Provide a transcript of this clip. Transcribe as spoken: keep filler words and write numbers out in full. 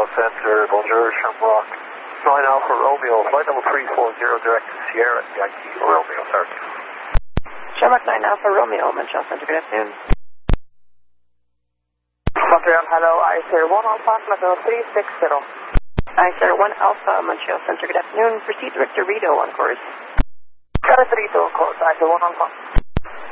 Montreal Center, bonjour, Shamrock. nine Alpha Romeo, flight level three four zero, direct to Sierra, Yankee Romeo, sorry. Shamrock nine Alpha Romeo, Montreal Center, good afternoon. Montreal, hello, I S one Alpha, Montreal three six zero. I S one Alpha, Montreal Center, good afternoon. Proceed direct to Rito on course. Direct to Rito on course, I S one Alpha.